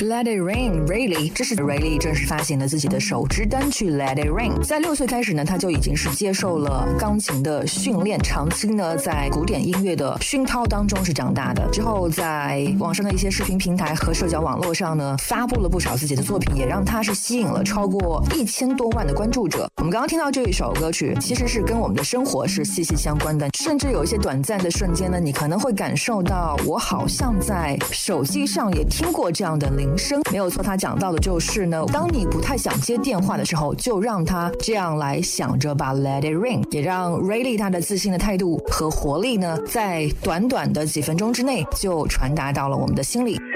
Let It Rain Really， 这是 Rayleigh 正式发行了自己的首支单曲 Let It Rain。在6岁开始呢，他就已经是接受了钢琴的训练，长期呢在古典音乐的熏陶当中是长大的。之后在网上的一些视频平台和社交网络上呢，发布了不少自己的作品，也让他是吸引了超过1000多万的关注者。我们刚刚听到这一首歌曲，其实是跟我们的生活是息息相关的，甚至有一些短暂的瞬间呢，你可能会感受到我好像在手机上也听过这样的铃声。没有错，他讲到的就是呢，当你不太想接电话的时候，就让他这样来想着吧 Let It Ring， 也让 Rayleigh 他的自信的态度和活力呢，在短短的几分钟之内就传达到了我们的心里。